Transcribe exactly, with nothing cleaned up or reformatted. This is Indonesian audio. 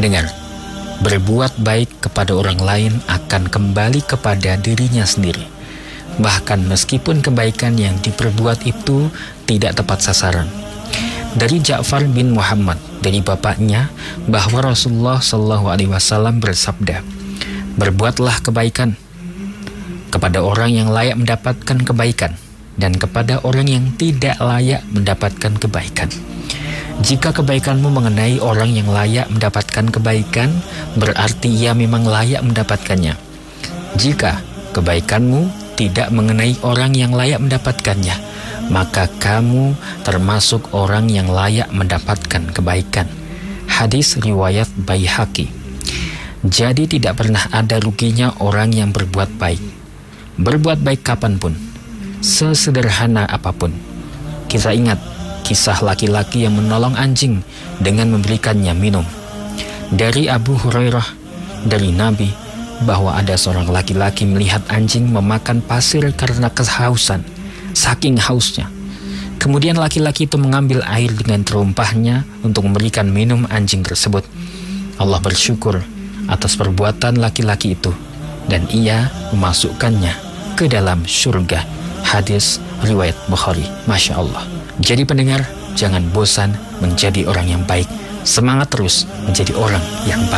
Pendengar, berbuat baik kepada orang lain akan kembali kepada dirinya sendiri. Bahkan meskipun kebaikan yang diperbuat itu tidak tepat sasaran. Dari Ja'far bin Muhammad, dari bapaknya, bahwa Rasulullah shallallahu alaihi wasallam bersabda, berbuatlah kebaikan kepada orang yang layak mendapatkan kebaikan dan kepada orang yang tidak layak mendapatkan kebaikan. Jika kebaikanmu mengenai orang yang layak mendapatkan kebaikan, berarti ia memang layak mendapatkannya. Jika kebaikanmu tidak mengenai orang yang layak mendapatkannya, maka kamu termasuk orang yang layak mendapatkan kebaikan. Hadis riwayat Baihaqi. Jadi tidak pernah ada ruginya orang yang berbuat baik. Berbuat baik kapanpun, sesederhana apapun. Kita ingat kisah laki-laki yang menolong anjing dengan memberikannya minum. Dari Abu Hurairah, dari Nabi, bahwa ada seorang laki-laki melihat anjing memakan pasir karena kehausan, saking hausnya. Kemudian laki-laki itu mengambil air dengan terumpahnya untuk memberikan minum anjing tersebut. Allah bersyukur atas perbuatan laki-laki itu, dan ia memasukkannya ke dalam surga. Hadis riwayat Bukhari. Masya Allah. Jadi pendengar, jangan bosan menjadi orang yang baik. Semangat terus menjadi orang yang baik.